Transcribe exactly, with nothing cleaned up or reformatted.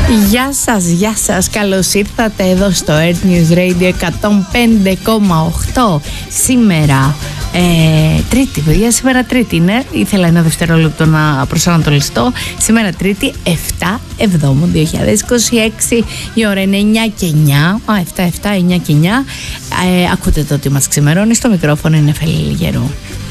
Γεια σας, γεια σας, καλώς ήρθατε εδώ στο Earth News Radio εκατόν πέντε κόμμα οκτώ. Σήμερα ε, Τρίτη, παιδιά, σήμερα Τρίτη είναι. Ήθελα ένα δευτερόλεπτο να προσανατολιστώ. Σήμερα Τρίτη, επτά Εβδόμου δύο χιλιάδες είκοσι έξι. Η ώρα είναι εννιά και εννιά. Α, επτά, επτά, εννιά και εννιά. Ε, ακούτε το ότι μας ξημερώνει. Στο μικρόφωνο είναι Φελή Λιγερού.